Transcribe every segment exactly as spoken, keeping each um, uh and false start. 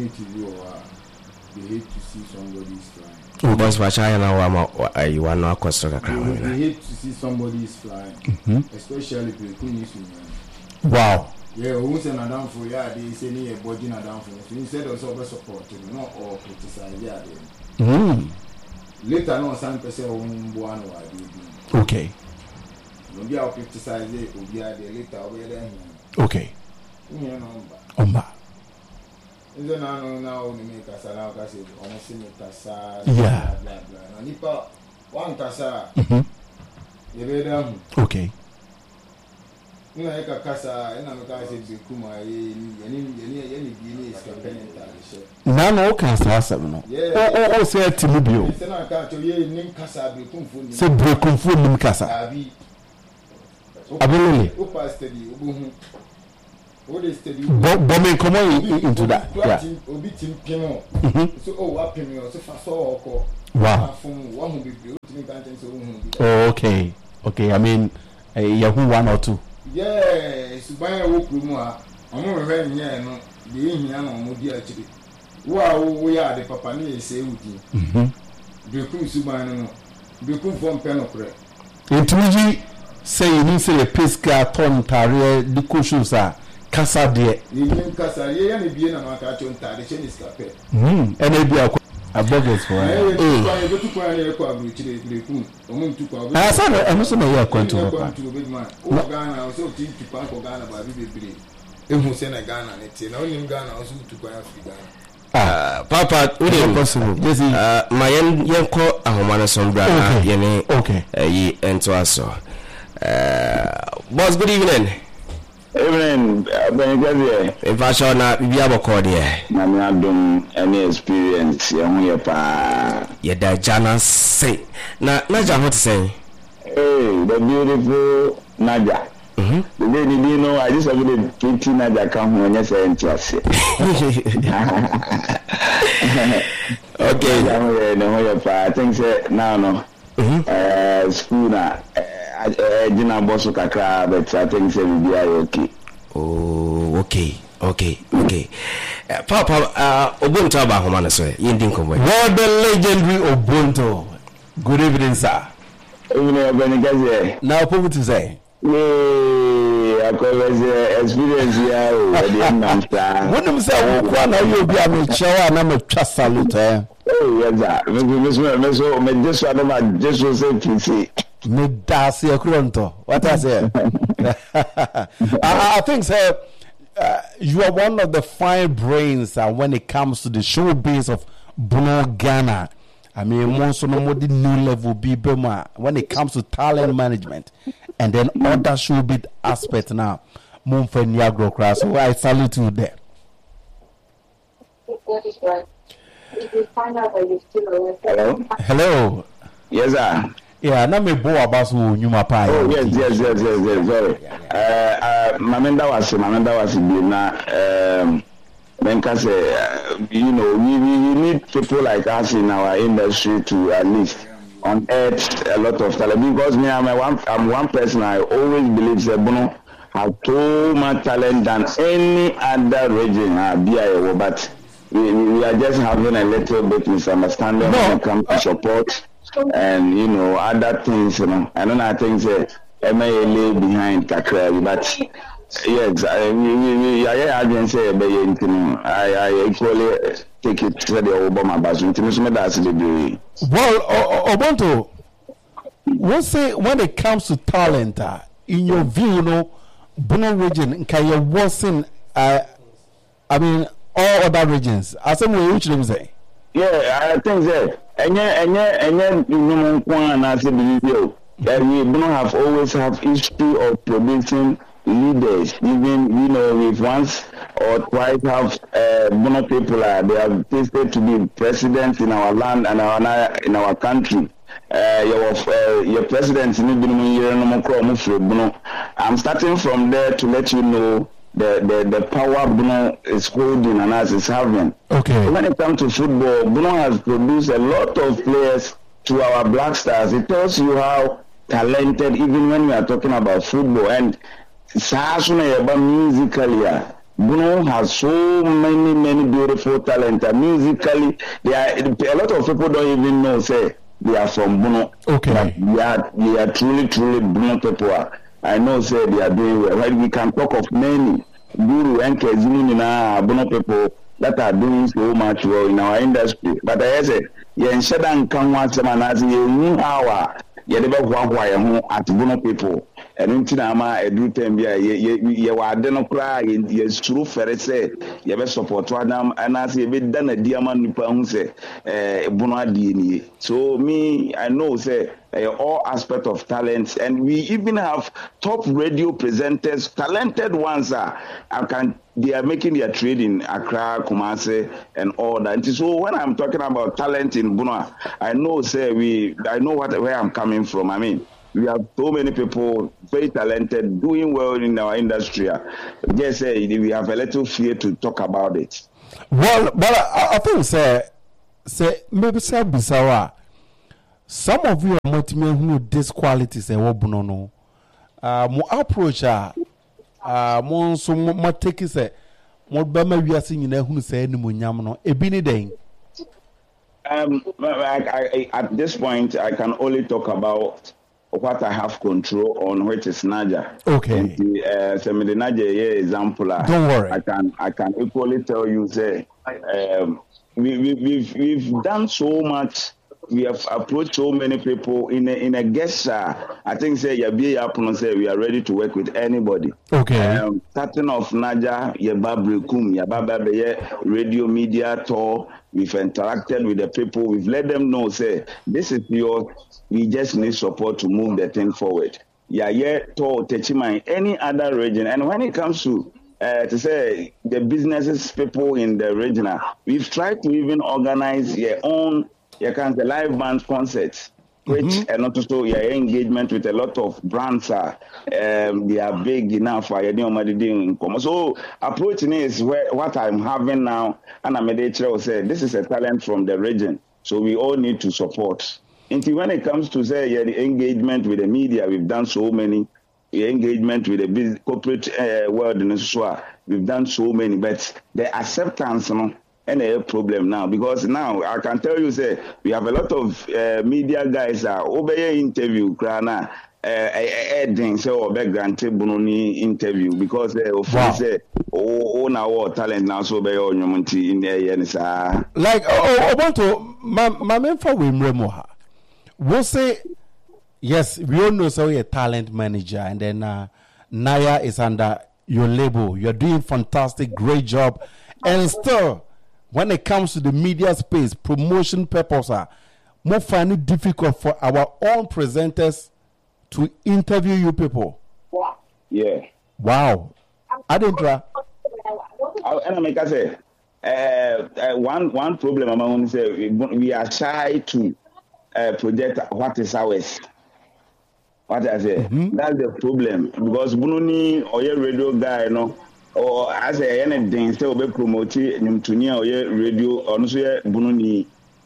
native or they hate to see somebody's flying. Oh, boss, watch I know you are not construct. They hate to see somebody's flying, mm-hmm. especially people. Wow. Yeah, who's an down for yeah, they say near body na down for so instead of over supporting, not or criticize yeah. Mm. Later on, some person won't one or okay. No be I'll criticize it, will be there later over there. Okay. Yeah, no. Omba. Is it now now only make us allow us to almost make us yeah. Blah blah. And Nipa one casa. Mhm. You read them? Okay. No, I can casa. I know because it's Kuma. Any any any any any is campaigning. None of casa no. Yeah. Oh oh say Timubio. It's not that you name casa be kumfu. Say break kumfu nim casa. Abi. Abelele. Opa study. Obuhu. What is study? Bombing come into that. Yeah. Obi tim pimo. So oh what pimo? So fast so wow. From one who be built in country so oh okay. Okay. I mean uh, Yahoo one or two. Yeah, so buy a work room. I'm not very near no. The in here no more dear chili. Wow, we are the papa near say with you. Mm-hmm. The crew subano. The crew from Penocre. Intuji say you need say a pesca ton tare the cushions are casa de. You mean casa, yeah, and be in a market on the Chinese cafe. Hm, and maybe a bogus for I go to Quania Quabri, the crew, or moon to Quabri. I said, I'm also a contour. Big man. Oh, Ghana, also think to Punk or Ghana by Bibi. If you send a Ghana, it's in only Ghana also to Quania. Ah, Papa, we don't possible. Yes, uh, my yanko, a woman of some brand, Yenny, okay, ye enter us. Uh, boss, good evening. Evening, Benjamin. If I shall not be able to call you, I'm not doing any experience. You're pa. You're the Jana say. Now, Naja, what to say? Hey, the beautiful Naja. Mm-hmm. The lady, you know, I just have a pretty Naja come when you say interest. Okay, I think say now, no. Uh, school now. I didn't boss kakra, but I think it will be okay. Oh, okay, okay, okay. Uh, Papa, uh, Ubuntu about Homana, sir. You didn't come away. What the legendary Ubuntu. Good evening, sir. Evening, Benny. Now, what to say? Yay, I call it experience here. What do you say? One of you be a mature and I'm a trust salute. Oh, yes, sir. Miss Miss Miss just one of my just was a P C. Medasi Akronto. What I say? I think, sir, uh, you are one of the fine brains uh, when it comes to the showbiz of Bruno Ghana. I mean, most of the new level people when it comes to talent management and then other showbiz aspects now. Mumfe Niagro Cross. So I salute you there. That is right. If you find out that you're still alive. Hello? Hello. Yes, sir. Yeah, na me bo abaso nyuma pa. Oh yes, yes, yes, yes, yes. Sorry. Uh, uh, Mamenda was Mamenda was na um, Benka say, uh, you know, we, we we need people like us in our industry to at least unearth a lot of talent. Because me, I'm a one, I'm one person. I always believe that Bruno has so much talent than any other region. Uh, B I O, but we, we are just having a little bit misunderstanding no. when it comes to support. And you know other things, you know. I don't know. I think that M A lay behind Kakra, but yes, I we we I I say, but you know, I I equally take it to the Obama bus. You know, that's the degree. Well, Ubuntu, what say when it comes to talent, uh, in your view, you know, Bruno region, can you worsen? Uh, I mean, all other regions. As some way, which them say. Yeah, I think that. And yeah, and yeah, and yeah, you know, one as a video that we don't have always have history of producing leaders. Even you know, we've once or twice have uh, Bono people uh, they have tasted to be president in our land and our in our country. Uh, your uh, your president in the I'm starting from there to let you know. The, the, the power Bruno is holding and as is having. Okay. When it comes to football, Bruno has produced a lot of players to our Black Stars. It tells you how talented, even when we are talking about football. And musically, Bruno has so many, many beautiful talent. And musically, they are, a lot of people don't even know, say, they are from Bruno. Okay. But they are, they are truly, truly Bruno people. I know, say, they are doing well. Right? We can talk of many Guru and Kezuni na Bruno people that are doing so much well in our industry. But I say, you ensure that can want some as you knew how you never want at Bruno people. And until I'm a do them, yeah, you are then cry in your true fair say, you have support one and as you have done a diamond pound say, Bruno D N A. So, me, I know, say, all aspect of talents, and we even have top radio presenters, talented ones are, I can. They are making their trade in Accra, Kumasi, and all that. So when I'm talking about talent in Bruno, I know, say we, I know what where I'm coming from. I mean, we have so many people very talented, doing well in our industry. Just say we have a little fear to talk about it. Well, but I, I think say, say maybe say Bisawa. Some of you are not who these qualities say what Bruno no. Uh, more approach uh, uh more so more take say more bema we are seeing in who say any mo nyam no e bi ni den. Um, I, I, at this point, I can only talk about what I have control on, which is Naja. Okay. And, uh, so the Naja example. Don't worry. I can I can equally tell you, say, um, we, we we've we've done so much. We have approached so many people in a, in a guest. Uh, I think say Yabi say we are ready to work with anybody. Okay. Um, starting off Naja, Yababrikum, Yababa radio media tour. We've interacted with the people. We've let them know, say, this is your, we just need support to move the thing forward. Yeah, yeah, to Techima, any other region. And when it comes to, uh, to say, the businesses, people in the region, we've tried to even organize your own, you can say, live band concerts. Which mm-hmm. and also your engagement with a lot of brands are um, they are big enough for you know. So approaching is where what I'm having now, and I'm a say this is a talent from the region, so we all need to support. Until when it comes to say yeah, the engagement with the media, we've done so many. The engagement with the business, corporate uh, world in Israel, we've done so many, but the acceptance, you know, and a problem now, because now I can tell you, say we have a lot of uh, media guys are over interview, Krana, Edding, so or background Bunoni interview, because they wow. say, oh, now talent now, so by all your in the like, oh, I want to, my main for Wimremoha, we'll say, yes, we all know so you're a talent manager, and then uh, Naya is under your label. You're doing fantastic, great job, and still. When it comes to the media space, promotion purpose, uh, more find it difficult for our own presenters to interview you people. Yeah. Wow. I didn't try. And I make I say, uh, uh, one one problem I'm going to say we are shy to uh, project what is ours. What I say, mm-hmm. That's the problem because Bununi or your radio guy, you know. Or as a anything, still be promoted Nimtunia or radio or Bununi.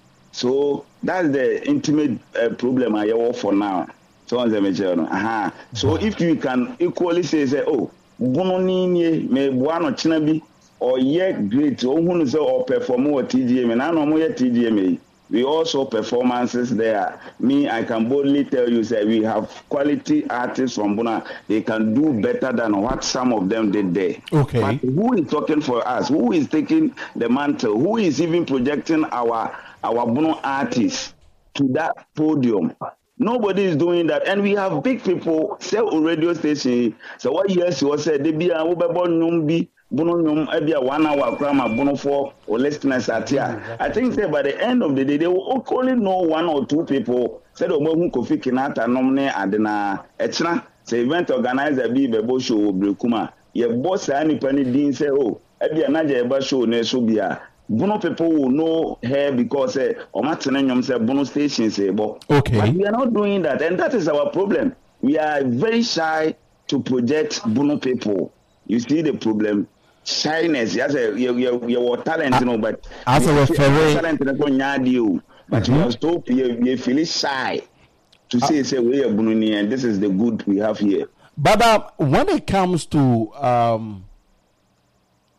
So that's the intimate uh, problem I have for now. So on the major. Aha. So if you can equally say, say oh, Bununi may one or Chinabi or yet great or who say or perform more T D M and I know more T D M A. We also performances there. Me, I can boldly tell you, say we have quality artists from Buna. They can do better than what some of them did there. Okay. But who is talking for us? Who is taking the mantle? Who is even projecting our our Buna artists to that podium? Nobody is doing that, and we have big people. Say on radio station. So what years you said they be a numbi. Bono every one hour grammar bono for or listeners at here. I think say by the end of the day they will only know one or two people. Said Omo Kofi Kinata nomne adena etna. Say event organizer be bebo show Brekuma. Ye boss any penny din say oh every anaja eba show ne so bia. Bono people will know her because say Omatenenyom say Bono station say bo. Okay. But we are not doing that, and that is our problem. We are very shy to project Bono people. You see the problem. Shyness, yes, you you you talent, you know, but as a referee, talent is not you, but you are so you you feel shy to say say we are Bununi, and this is the good we have here. But uh, when it comes to um,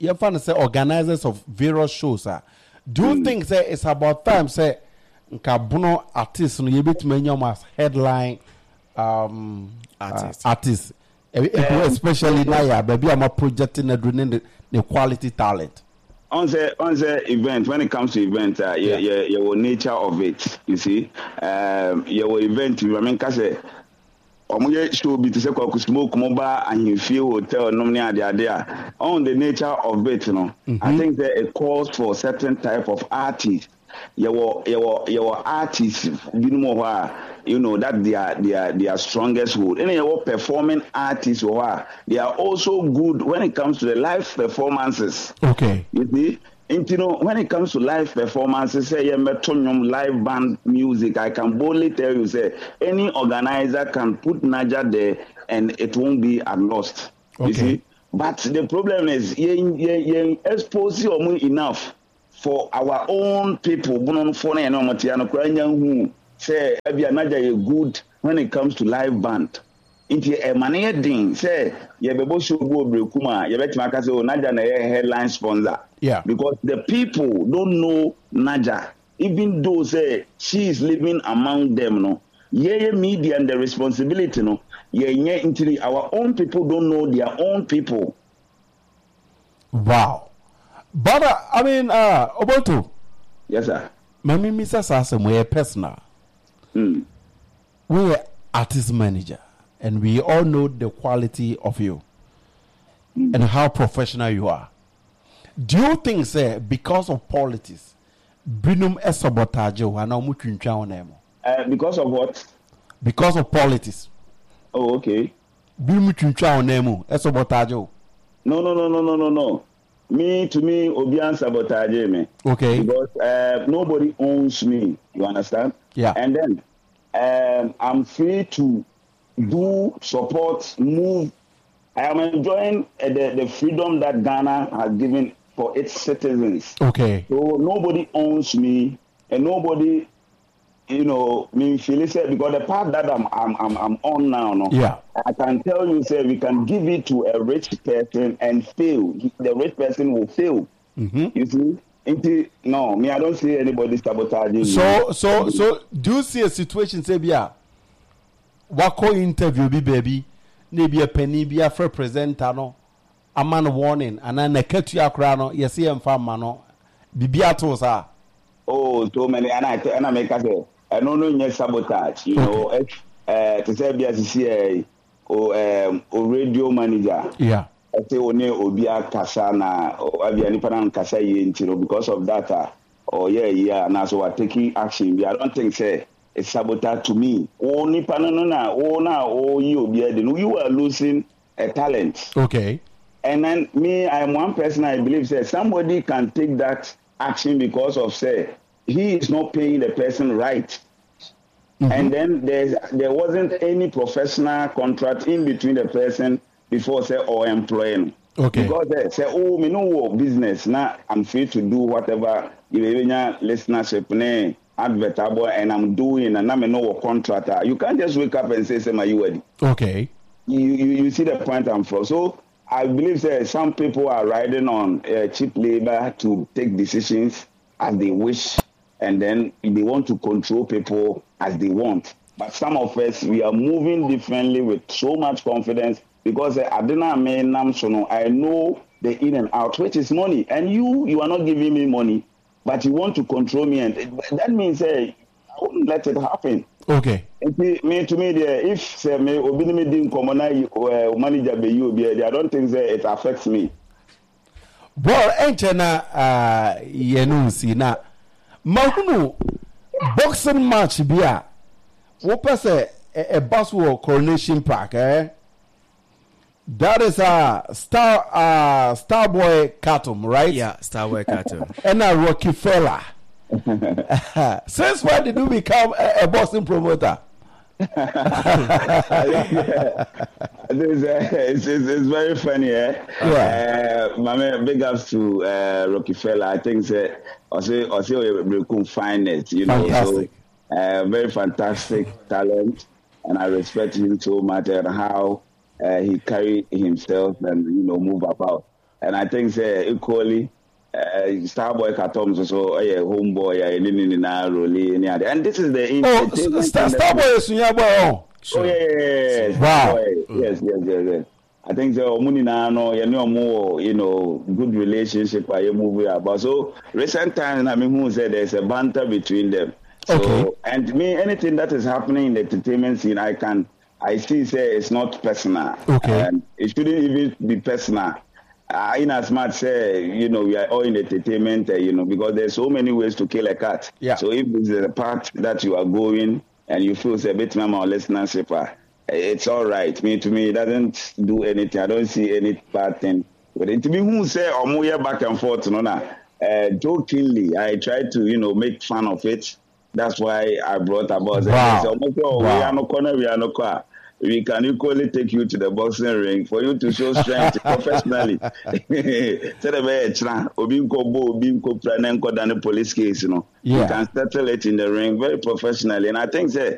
you find say organizers of various shows are. Do you mm. think say it's about time say nkabuno artists no you bit many as headline um artists uh, artists um, especially now yeah baby I'm a projecting the the quality talent. On the on the event, when it comes to event, uh, yeah, yeah, yeah, your nature of it, you see, um, your event, I mean, cause omuye show be to say kwa smoke moba and you feel hotel no near the idea on the nature of it, you know. Mm-hmm. I think that it calls for certain type of artists. Your your your artists, you know, you know that they are they are their strongest wood. And your performing artists, they are also good when it comes to the live performances. Okay, you see. And you know, when it comes to live performances, say yeah, live band music, I can boldly tell you, say any organizer can put Naija there and it won't be a lost. Okay. You see, but the problem is, you you you expose you enough for our own people. Bonon phone and Matiano Kranya who say Abia Naija good when it comes to live band. Into a money thing, say you be both should go Brekuma, you bet Makase Naija na headline sponsor. Yeah. Because the people don't know Naija, even though say she is living among them, no. Yeah, media and the responsibility, no. Yeah, yeah, into our own people don't know their own people. Wow. But uh, I mean, uh, Oboto. Yes, sir. Mami Mister Sasem, we're personal. Mm. We're artist manager, and we all know the quality of you mm. and how professional you are. Do you think, say, because of politics, Binum a sabotage or no? Uh, because of what? Because of politics. Oh, okay. Binum chincha nemo a sabotage. No, no, no, no, no, no, no. Me to me, Obian sabotage me. Okay. Because uh, nobody owns me. You understand? Yeah. And then um, I'm free to do, support, move. I am enjoying uh, the, the freedom that Ghana has given for its citizens. Okay. So nobody owns me, and nobody, you know, me feel it because the path that I'm I'm I'm, I'm on now, no. Yeah. I can tell you, say we can give it to a rich person and fail. The rich person will fail. Mm-hmm. You see. Into, no, me, I don't see anybody sabotaging. So, me. so, so, do you see a situation, say, yeah, wako interview be baby, maybe a penny be a free presenter, no, a man warning, and then a cut you a crown, yes, see, and farm, mano, be beatos are. Oh, so many, and I, and I make us say, I don't know, yes, sabotage, you know, uh, to say, be as C A or, um, or radio manager. Yeah. I say one obia kasa na obia nipa na kasa ye ntiro because of that uh, or yeah yeah na so we're taking action. I don't think say it's sabotage to me. Oh nipa no no na oh na oh you obia then you are losing a talent. Okay. And then me, I am one person I believe say somebody can take that action because of say he is not paying the person right. Mm-hmm. And then there there wasn't any professional contract in between the person before say or employing. Okay. Because they say, oh, me no business now. I'm free to do whatever you listenership ne advertable and I'm doing and I'm no contractor. You can't just wake up and say, say my you ready. Okay. You, you you see the point I'm from. So I believe that some people are riding on uh, cheap labor to take decisions as they wish, and then they want to control people as they want. But some of us, we are moving differently with so much confidence. Because I didn't I know the in and out, which is money. And you, you are not giving me money, but you want to control me. And that means hey, I wouldn't let it happen. Okay. Me to me, if say me obini didn't come on manager be you be I don't think that it affects me. Well, enchena uh yenusi na mahunu boxing match bia. What person a Boswell Coronation Park, eh? That is a uh, star, uh, Starboy Cartom, right? Yeah, Starboy Cartom. And a Rockefeller. Since when did you become a, a Boston promoter? it's, it's, it's very funny, eh? Yeah. Uh, my man, big ups to uh, Rockefeller. I think that also also we find it, you know. Fantastic. So, uh, very fantastic talent, and I respect him so much and how. Uh, he carry himself and you know move about. and I think say equally. Uh, Starboy Katom so a homeboy and this is the oh Star, Starboy is your boy oh sure. Oh yes wow mm. yes yes yes yes I think the money now no you know more you know good relationship I movie about so recent times I mean who said there's a banter between them so okay. And me anything that is happening in the entertainment scene I can I still say it's not personal okay and it shouldn't even be personal. Uh, in as much say, you know, we are all in entertainment, uh, you know, because there's so many ways to kill a cat. Yeah. So if there's a part that you are going and you feel a bit more listenership, uh, it's all right. Me to me, it doesn't do anything. I don't see any bad thing with it. To me, who say or move back and forth, no, no. Uh, jokingly, I try to, you know, make fun of it. That's why I brought about wow. So, wow. We are no corner, we are no car. We can equally take you to the boxing ring for you to show strength professionally. Police case, you know. Yeah. You can settle it in the ring very professionally. And I think, say,